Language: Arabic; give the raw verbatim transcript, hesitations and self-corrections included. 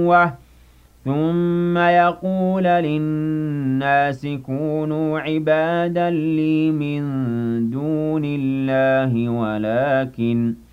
ثُمَّ يَقُولَ لِلنَّاسِ كُونُوا عِبَادًا لِّي مِن دُونِ اللَّهِ وَلَٰكِن